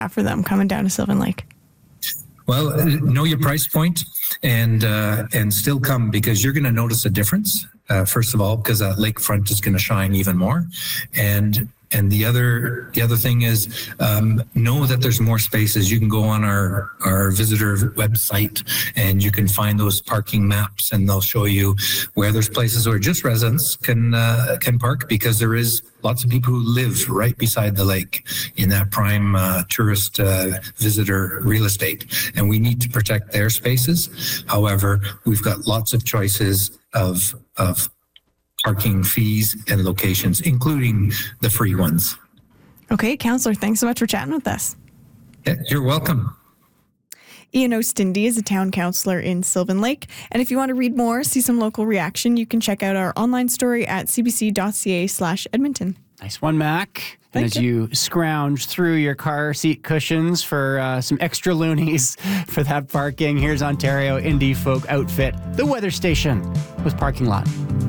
for them coming down to Sylvan Lake? Well, know your price point and still come, because you're going to notice a difference. First of all, because that lakefront is going to shine even more, and the other thing is know that there's more spaces. You can go on our visitor website and you can find those parking maps, and they'll show you where there's places where just residents can park, because there is lots of people who live right beside the lake in that prime tourist visitor real estate, and we need to protect their spaces. However, we've got lots of choices of parking fees and locations, including the free ones. Okay, Councillor, thanks so much for chatting with us. Yeah, you're welcome. Ian Oostindee is a town councillor in Sylvan Lake. And if you want to read more, see some local reaction, you can check out our online story at cbc.ca/Edmonton. Nice one, Mac. And as you scrounge through your car seat cushions for some extra loonies for that parking, here's Ontario indie folk outfit, The Weather Station, with Parking Lot.